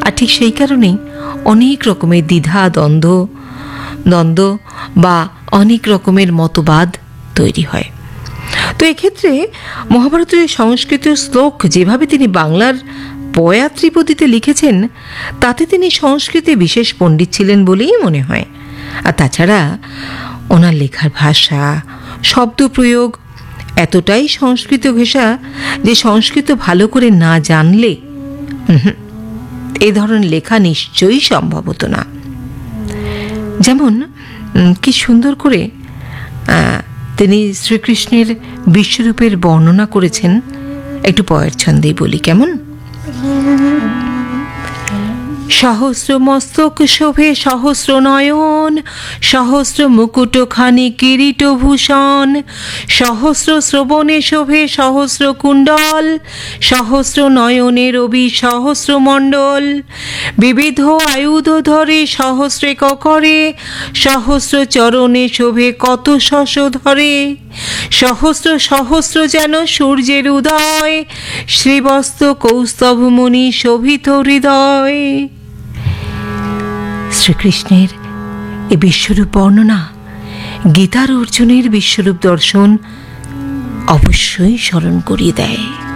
আর ঠিক সেই কারণেই অনেক রকমের দ্বিধা দ্বন্দ্ব বা অনেক রকমের মতবাদ তৈরি হয়। তো এক্ষেত্রে মহাভারতের সংস্কৃত শ্লোক যেভাবে তিনি বাংলার পয়া ত্রিপদীতে লিখেছেন, তাতে তিনি সংস্কৃতে বিশেষ পণ্ডিত ছিলেন বলেই মনে হয়। আর তাছাড়া ওনার লেখার ভাষা, শব্দপ্রয়োগ এতটাই সংস্কৃত ঘেঁষা যে সংস্কৃত ভালো করে না জানলে এই ধরনের লেখা নিশ্চয়ই সম্ভব হতো না। যেমন কি সুন্দর করে তিনি শ্রীকৃষ্ণের বিশ্বরূপের বর্ণনা করেছেন, একটু পয়ের ছন্দেই বলি কেমন। সহস্র মস্তক শোভে সহস্র নয়ন, সহস্র মুকুটখানি কিরীটভূষণ, সহস্র শ্রবণে শোভে সহস্র কুণ্ডল, সহস্র নয়নে রবি সহস্র মণ্ডল, বিবিধ আয়ুধ ধরে সহস্রে ককরে, সহস্র চরণে শোভে কত শশ ধরে, সহস্র সহস্র যেন সূর্যের উদয়, শ্রীবস্ত্র কৌস্তভমণি শোভিত হৃদয়। শ্রীকৃষ্ণের এ বিশ্বরূপ বর্ণনা গীতার অর্জুনের বিশ্বরূপ দর্শন অবশ্যই স্মরণ করিয়ে দেয়।